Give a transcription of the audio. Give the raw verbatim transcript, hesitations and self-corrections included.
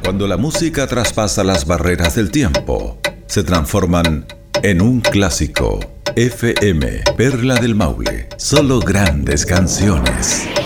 Cuando la música traspasa las barreras del tiempo, se transforman en un clásico. F M, Perla del Maule. Solo grandes canciones.